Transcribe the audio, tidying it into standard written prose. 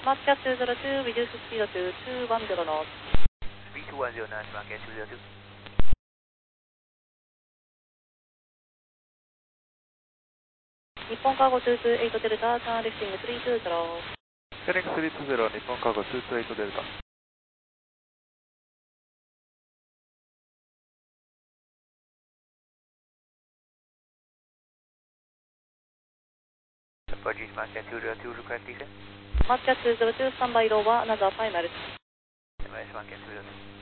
Moscow 202, reduce speed to 210 knots. Speed 210 knots, Moscow 202. Nippon Cargo 228 Delta, turn lifting 320. Heading 320, Nippon Cargo 228 Delta. Apologies, Moscow 202, request descent. Moscow 202, standby lower, another 5 miles. MS Moscow 202.